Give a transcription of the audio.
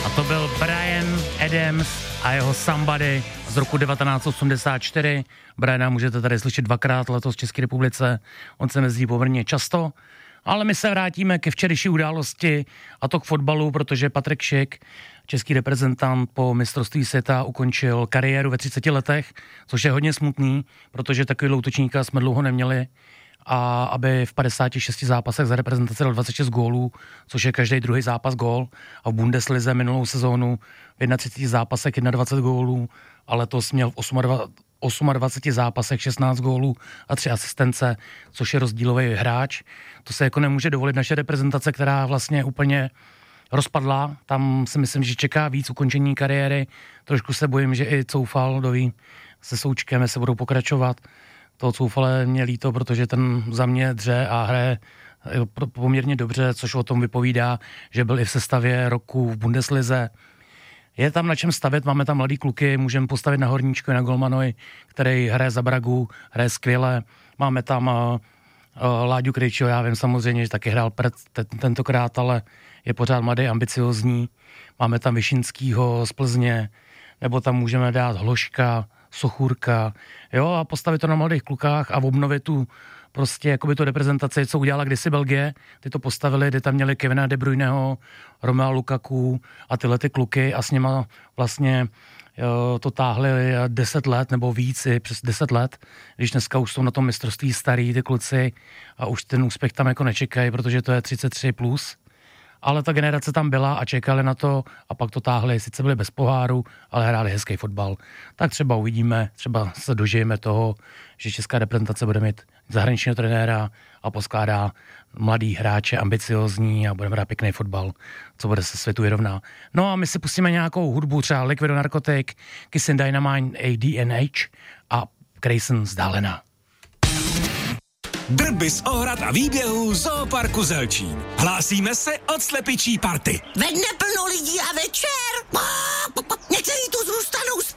To byl Bryan Adams a jeho Somebody z roku 1984. Bryana můžete tady slyšet dvakrát letos v České republice, on se jezdí poměrně často, ale my se vrátíme ke včerejší události a to k fotbalu, protože Patrik Schick, český reprezentant po mistrovství světa, ukončil kariéru ve 30 letech, což je hodně smutný, protože takovýhle útočníka jsme dlouho neměli. A aby v 56 zápasech za reprezentaci dal 26 gólů, což je každý druhý zápas gól. A v Bundeslize minulou sezónu v 31 zápasech 21 gólů, a letos měl v 28 zápasech 16 gólů a 3 asistence, což je rozdílový hráč. To se jako nemůže dovolit naše reprezentace, která vlastně úplně rozpadla. Tam si myslím, že čeká víc ukončení kariéry. Trošku se bojím, že i Coufal se Součkem se budou pokračovat. Toho Coufale mě líto, protože ten za mě dře a hraje poměrně dobře, což o tom vypovídá, že byl i v sestavě roku v Bundeslize. Je tam na čem stavět, máme tam mladý kluky, můžeme postavit na Horníčko, na Golmanovi, který hraje za Bragu, hraje skvěle. Máme tam Láďu Krejčího, já vím samozřejmě, že taky hrál tentokrát, ale je pořád mladý, ambiciozní. Máme tam Višinskýho z Plzně, nebo tam můžeme dát Hloška, Sochůrka, jo, a postavit to na mladých klukách a obnovit tu prostě jakoby to reprezentaci, co udělala kdysi Belgie, ty to postavili, kdy tam měli Kevina De Bruyneho, Romea Lukaku a tyhle ty kluky a s něma vlastně to táhli 10 let nebo víc, přes 10 let, když dneska už jsou na tom mistrovství starý ty kluci a už ten úspěch tam jako nečekají, protože to je 33 plus. Ale ta generace tam byla a čekali na to a pak to táhli, sice byli bez poháru, ale hráli hezký fotbal. Tak třeba uvidíme, třeba se dožijeme toho, že česká reprezentace bude mít zahraničního trenéra a poskládá mladý hráče, ambiciozní a budeme hrát pěkný fotbal, co bude se světu vyrovná. No a my si pustíme nějakou hudbu, třeba Liquido Narcotic, Kissing Dynamite, ADNH a Grayson Zdálena. Drby z ohrad a výběhů Zooparku Zelčín. Hlásíme se od slepičí party. Ve dne plno lidí a večer. Někteří tu zůstanou